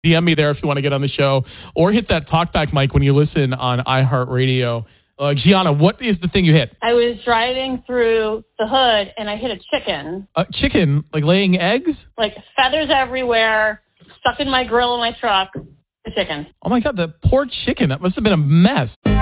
DM me there if you want to get on the show, or hit that talkback mic when you listen on iHeartRadio. Gianna, what is the thing you hit? I was driving through the hood and I hit a chicken. Chicken? Like laying eggs? Like feathers everywhere, stuck in my grill of my truck. The chicken. Oh my God, the poor chicken. That must have been a mess.